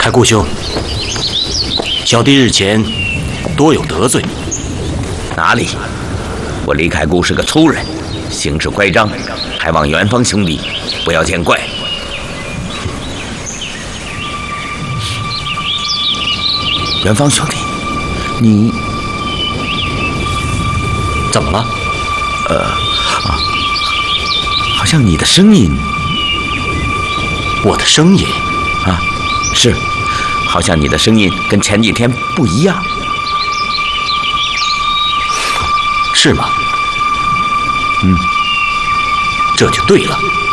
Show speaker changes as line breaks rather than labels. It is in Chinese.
太顾兄，小弟日前多有得罪。
哪里？我李凯固是个粗人，行事乖张，还望元芳兄弟不要见怪。元芳兄弟，你
怎么了？
好像你的声音，
我的声音
啊，是，好像你的声音跟前几天不一样，
是吗？
嗯，
这就对了。